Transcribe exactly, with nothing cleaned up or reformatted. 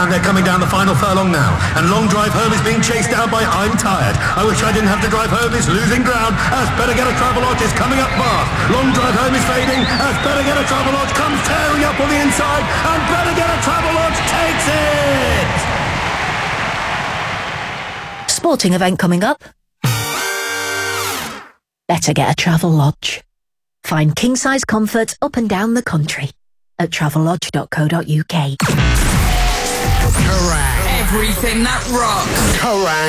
And they're coming down the final furlong now. And Long Drive Home is being chased down by I'm Tired. I wish I didn't have to drive home is losing ground as Better Get a Travelodge is coming up fast. Long Drive Home is fading as Better Get a Travelodge comes tearing up on the inside. And Better Get a Travelodge takes it! Sporting event coming up. Better Get a Travelodge. Find king-size comfort up and down the country at travelodge dot co dot uk. Kerrang! Everything that rocks. Kerrang!